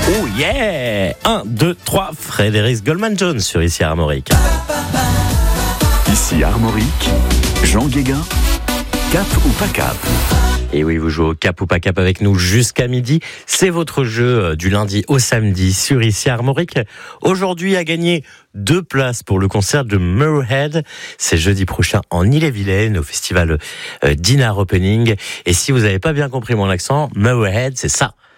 Oh yeah! 1, 2, 3, Frédéric Goldman-Jones sur Ici Armorique. Ici Armorique, Jean Guéguin, cap ou pas cap? Et oui, vous jouez au cap ou pas cap avec nous jusqu'à midi. C'est votre jeu du lundi au samedi sur Ici Armorique. Aujourd'hui, à gagner 2 places pour le concert de Murrayhead. C'est jeudi prochain en Ille-et-Vilaine au festival Dinner Opening. Et si vous n'avez pas bien compris mon accent, Murrayhead, c'est ça.